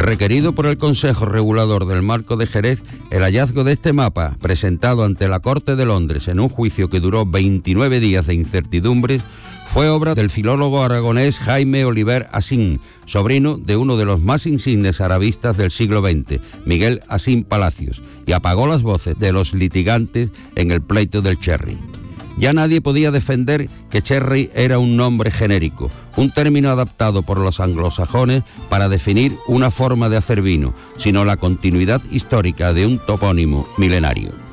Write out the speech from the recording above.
Requerido por el Consejo Regulador del Marco de Jerez, el hallazgo de este mapa, presentado ante la Corte de Londres en un juicio que duró 29 días de incertidumbres, fue obra del filólogo aragonés Jaime Oliver Asín, sobrino de uno de los más insignes arabistas del siglo XX, Miguel Asín Palacios, y apagó las voces de los litigantes en el pleito del Cherry. Ya nadie podía defender que Cherry era un nombre genérico, un término adaptado por los anglosajones para definir una forma de hacer vino, sino la continuidad histórica de un topónimo milenario.